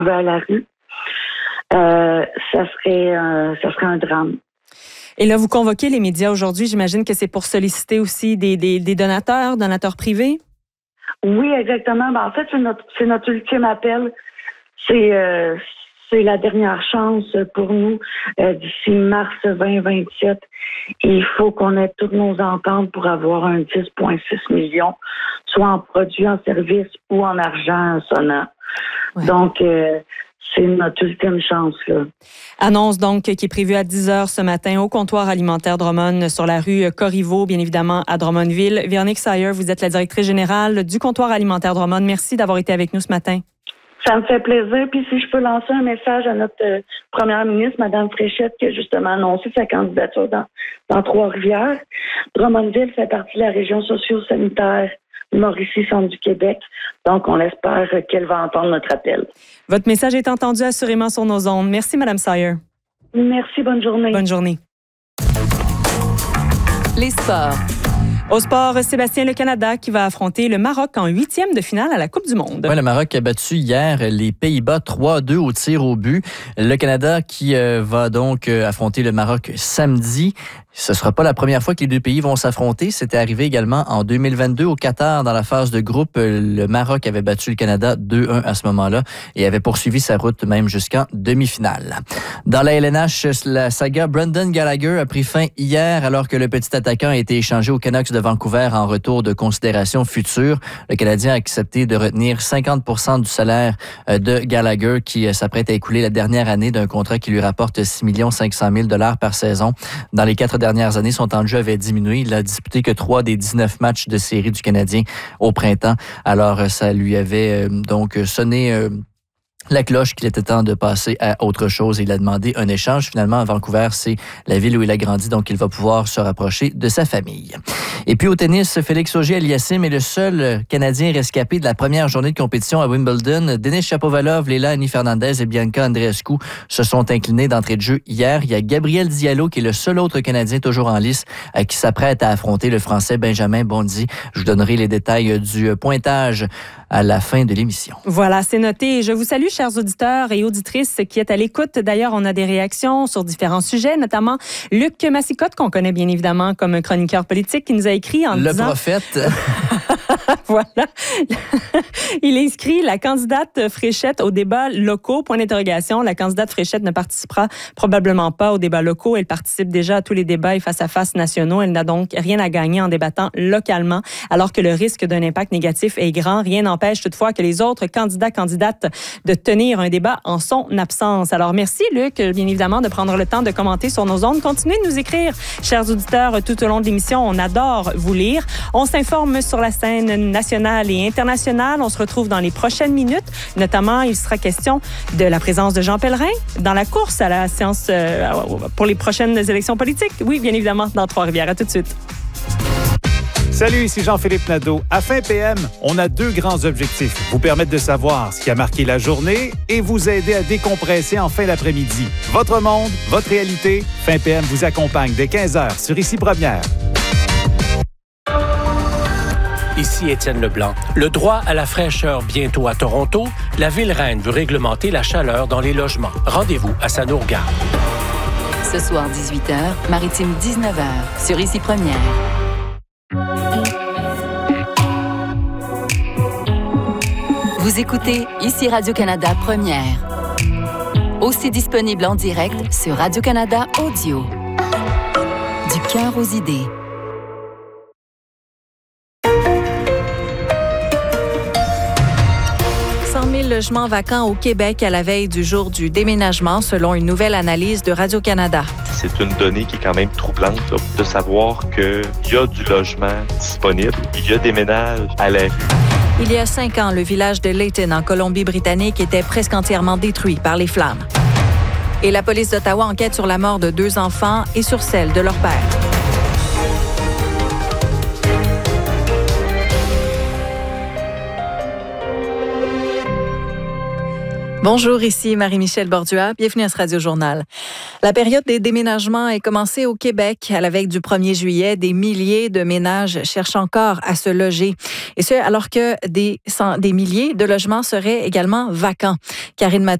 à la rue, ça serait un drame. Et là, vous convoquez les médias aujourd'hui. J'imagine que c'est pour solliciter aussi des donateurs privés? Oui, exactement. En fait, c'est notre ultime appel. C'est la dernière chance pour nous d'ici mars 2027. Il faut qu'on ait toutes nos ententes pour avoir un 10,6 millions, soit en produits, en services ou en argent sonnant. Ouais. Donc, c'est notre ultime chance, là. Annonce donc qui est prévue à 10h ce matin au comptoir alimentaire Drummond sur la rue Corriveau, bien évidemment à Drummondville. Véronique Sayer, vous êtes la directrice générale du comptoir alimentaire Drummond. Merci d'avoir été avec nous ce matin. Ça me fait plaisir. Puis si je peux lancer un message à notre première ministre, Mme Fréchette, qui a justement annoncé sa candidature dans Trois-Rivières. Drummondville fait partie de la région socio-sanitaire Mauricie-Centre du Québec. Donc, on espère qu'elle va entendre notre appel. Votre message est entendu assurément sur nos ondes. Merci, Mme Sayer. Merci, bonne journée. Bonne journée. Les sports. Au sport, Sébastien, le Canada qui va affronter le Maroc en 8e de finale à la Coupe du Monde. Oui, le Maroc a battu hier les Pays-Bas 3-2 au tir au but. Le Canada qui va donc affronter le Maroc samedi. Ce ne sera pas la première fois que les deux pays vont s'affronter. C'était arrivé également en 2022 au Qatar dans la phase de groupe. Le Maroc avait battu le Canada 2-1 à ce moment-là et avait poursuivi sa route même jusqu'en demi-finale. Dans la LNH, la saga Brendan Gallagher a pris fin hier alors que le petit attaquant a été échangé aux Canucks de Vancouver en retour de considération future. Le Canadien a accepté de retenir 50% du salaire de Gallagher qui s'apprête à écouler la dernière année d'un contrat qui lui rapporte 6 500 000 $ par saison. Dans les 4 dernières années, son temps de jeu avait diminué. Il n'a disputé que 3 des 19 matchs de série du Canadien au printemps. Alors, ça lui avait donc sonné la cloche qu'il était temps de passer à autre chose. Il a demandé un échange. Finalement, à Vancouver, c'est la ville où il a grandi, donc il va pouvoir se rapprocher de sa famille. Et puis au tennis, Félix Auger-Aliassime est le seul Canadien rescapé de la première journée de compétition à Wimbledon. Denis Shapovalov, Leila Annie-Fernandez et Bianca Andreescu se sont inclinés d'entrée de jeu hier. Il y a Gabriel Diallo, qui est le seul autre Canadien toujours en lice, qui s'apprête à affronter le Français Benjamin Bondy. Je vous donnerai les détails du pointage à la fin de l'émission. Voilà, c'est noté. Je vous salue, chers auditeurs et auditrices qui êtes à l'écoute. D'ailleurs, on a des réactions sur différents sujets, notamment Luc Massicotte, qu'on connaît bien évidemment comme chroniqueur politique, qui nous a écrit en disant... Le prophète. Voilà. Il inscrit la candidate Fréchette aux débats locaux, point d'interrogation. La candidate Fréchette ne participera probablement pas aux débats locaux. Elle participe déjà à tous les débats et face-à-face nationaux. Elle n'a donc rien à gagner en débattant localement, alors que le risque d'un impact négatif est grand. Rien n'empêche toutefois que les autres candidates de tenir un débat en son absence. Alors, merci, Luc, bien évidemment, de prendre le temps de commenter sur nos ondes. Continuez de nous écrire, chers auditeurs, tout au long de l'émission. On adore vous lire. On s'informe sur la scène nationale et internationale. On se retrouve dans les prochaines minutes. Notamment, il sera question de la présence de Jean Pellerin dans la course à la séance pour les prochaines élections politiques. Oui, bien évidemment, dans Trois-Rivières. À tout de suite. Salut, ici Jean-Philippe Nadeau. À Fin PM, on a 2 grands objectifs. Vous permettre de savoir ce qui a marqué la journée et vous aider à décompresser en fin d'après-midi. Votre monde, votre réalité. Fin PM vous accompagne dès 15h sur Ici Première. Ici Étienne Leblanc. Le droit à la fraîcheur bientôt à Toronto. La ville reine veut réglementer la chaleur dans les logements. Rendez-vous à Sanourgard. Ce soir, 18h, Maritime 19h, sur Ici Première. Vous écoutez Ici Radio-Canada Première. Aussi disponible en direct sur Radio-Canada Audio. Du cœur aux idées. Logements vacants au Québec à la veille du jour du déménagement, selon une nouvelle analyse de Radio-Canada. C'est une donnée qui est quand même troublante, là, de savoir qu'il y a du logement disponible, il y a des ménages à la rue. Il y a 5 ans, le village de Layton, en Colombie-Britannique, était presque entièrement détruit par les flammes. Et la police d'Ottawa enquête sur la mort de 2 enfants et sur celle de leur père. Bonjour, ici Marie-Michel Bordua. Bienvenue à ce Radio-Journal. La période des déménagements est commencée au Québec. À la veille du 1er juillet, des milliers de ménages cherchent encore à se loger. Et ce, alors que des milliers de logements seraient également vacants. Karine